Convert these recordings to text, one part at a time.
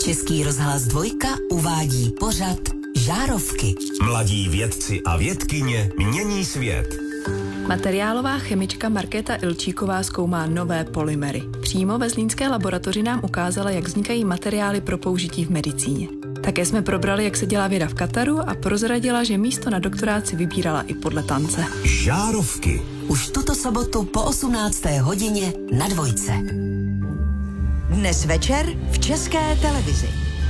Český rozhlas 2 uvádí pořad Žárovky. Mladí vědci a vědkyně mění svět. Materiálová chemička Markéta Ilčíková zkoumá nové polymery. Přímo ve zlínské laboratoři nám ukázala, jak vznikají materiály pro použití v medicíně. Také jsme probrali, jak se dělá věda v Kataru a prozradila, že místo na doktorát si vybírala i podle tance. Žárovky. Už tuto sobotu po 18. hodině na 2. Dnes večer v České televizi.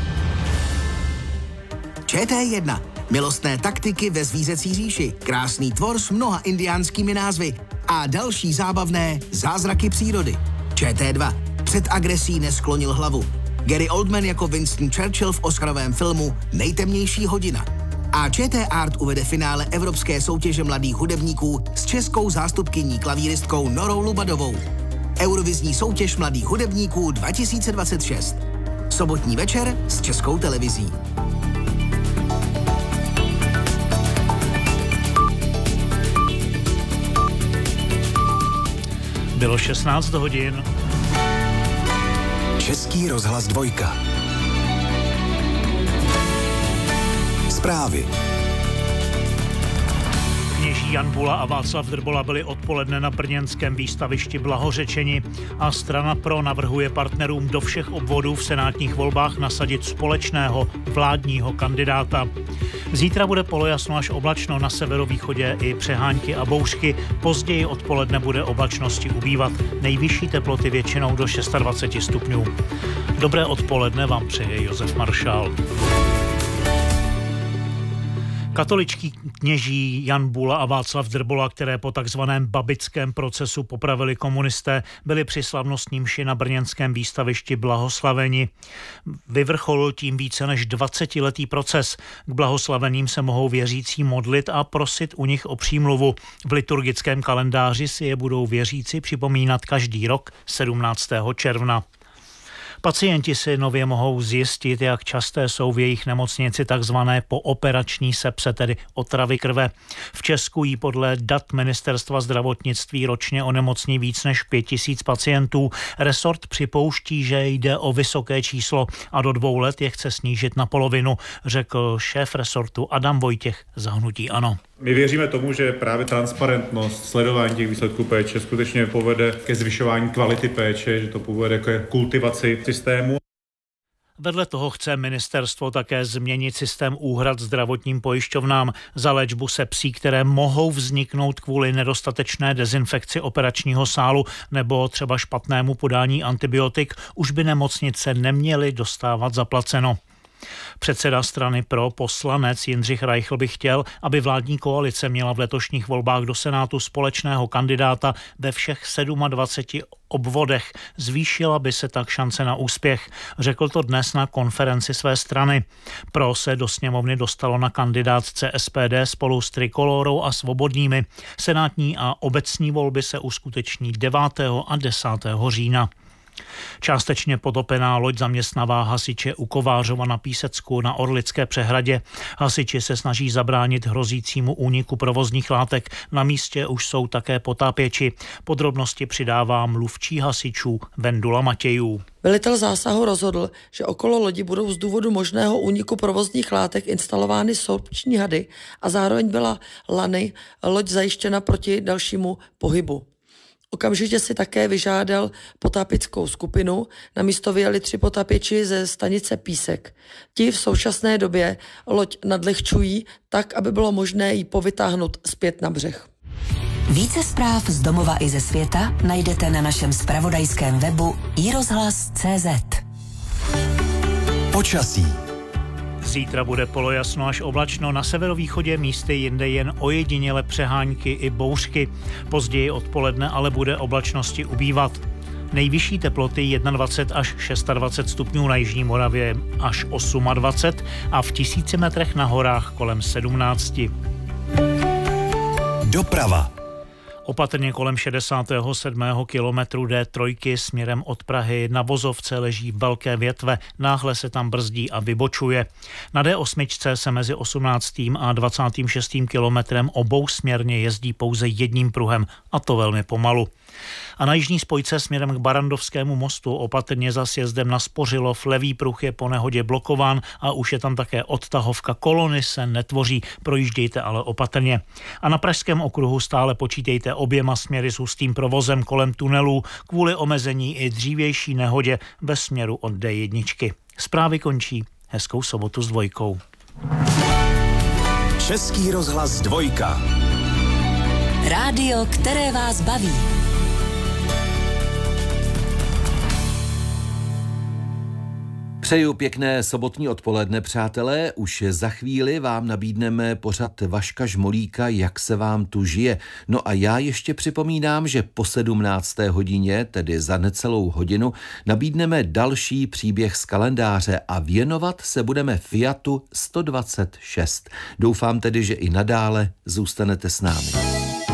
ČT1. Milostné taktiky ve zvířecí říši, krásný tvor s mnoha indiánskými názvy a další zábavné zázraky přírody. ČT2. Před agresí nesklonil hlavu. Gary Oldman jako Winston Churchill v oscarovém filmu Nejtemnější hodina. A ČT Art uvede finále Evropské soutěže mladých hudebníků s českou zástupkyní klavíristkou Norou Lubadovou. Eurovizní soutěž mladých hudebníků 2026. Sobotní večer s Českou televizí. Bylo 16 hodin. Český rozhlas 2. Zprávy. Kněží Jan Bula a Václav Drbola byli odpoledne na brněnském výstavišti blahořečeni a strana PRO navrhuje partnerům do všech obvodů v senátních volbách nasadit společného vládního kandidáta. Zítra bude polojasno až oblačno, na severovýchodě i přehánky a bouřky. Později odpoledne bude oblačnosti ubývat. Nejvyšší teploty většinou do 26 stupňů. Dobré odpoledne vám přeje Josef Maršál. Katoličtí kněží Jan Bula a Václav Drbola, které po takzvaném babickém procesu popravili komunisté, byli při slavnostní mši na brněnském výstavišti blahoslaveni. Vyvrcholil tím více než 20letý proces. K blahoslavením se mohou věřící modlit a prosit u nich o přímluvu. V liturgickém kalendáři si je budou věřící připomínat každý rok 17. června. Pacienti si nově mohou zjistit, jak časté jsou v jejich nemocnici takzvané pooperační sepse, tedy otravy krve. V Česku jí podle dat Ministerstva zdravotnictví ročně onemocní víc než 5000 pacientů. Resort připouští, že jde o vysoké číslo a do 2 let je chce snížit na polovinu, řekl šéf resortu Adam Vojtěch za hnutí ANO. My věříme tomu, že právě transparentnost, sledování těch výsledků péče skutečně povede ke zvyšování kvality péče, že to povede ke kultivaci systému. Vedle toho chce ministerstvo také změnit systém úhrad zdravotním pojišťovnám za léčbu sepsí, které mohou vzniknout kvůli nedostatečné dezinfekci operačního sálu nebo třeba špatnému podání antibiotik. Už by nemocnice neměly dostávat zaplaceno. Předseda strany PRO, poslanec Jindřich Reichl by chtěl, aby vládní koalice měla v letošních volbách do Senátu společného kandidáta ve všech 27 obvodech. Zvýšila by se tak šance na úspěch. Řekl to dnes na konferenci své strany. PRO se do sněmovny dostalo na kandidátce SPD spolu s Trikolórou a Svobodnými. Senátní a obecní volby se uskuteční 9. a 10. října. Částečně potopená loď zaměstnává hasiče u Kovářova na Písecku na Orlické přehradě. Hasiči se snaží zabránit hrozícímu úniku provozních látek. Na místě už jsou také potápěči. Podrobnosti přidává mluvčí hasičů Vendula Matějů. Velitel zásahu rozhodl, že okolo lodi budou z důvodu možného úniku provozních látek instalovány sorpční hady a zároveň byla lany loď zajištěna proti dalšímu pohybu. Okamžitě si také vyžádal potápěčskou skupinu, na místo vyjeli 3 potápěči ze stanice Písek. Ti v současné době loď nadlehčují tak, aby bylo možné ji povytáhnout zpět na břeh. Více zpráv z domova i ze světa najdete na našem zpravodajském webu iRozhlas.cz. Počasí. Zítra bude polojasno až oblačno, na severovýchodě místy jinde jen ojediněle přehánky i bouřky. Později odpoledne ale bude oblačnosti ubývat. Nejvyšší teploty 21 až 26 stupňů, na jižní Moravě až 28 a v 1000 metrech na horách kolem 17. Doprava. Opatrně kolem 67. kilometru D3 směrem od Prahy na vozovce leží velké větve, náhle se tam brzdí a vybočuje. Na D8 se mezi 18. a 26. kilometrem obousměrně jezdí pouze jedním pruhem, a to velmi pomalu. A na jižní spojce směrem k Barrandovskému mostu opatrně za sjezdem na Spořilov. Levý pruh je po nehodě blokován a už je tam také odtahovka. Kolony se netvoří, projíždějte ale opatrně. A na Pražském okruhu stále počítejte oběma směry s hustým provozem kolem tunelů kvůli omezení i dřívější nehodě ve směru od D1. Zprávy končí. Hezkou sobotu s Dvojkou. Český rozhlas Dvojka. Rádio, které vás baví. Přeju pěkné sobotní odpoledne, přátelé. Už za chvíli vám nabídneme pořad Vaška Žmolíka, jak se vám tu žije. No a já ještě připomínám, že po 17. hodině, tedy za necelou hodinu, nabídneme další příběh z kalendáře a věnovat se budeme Fiatu 126. Doufám tedy, že i nadále zůstanete s námi.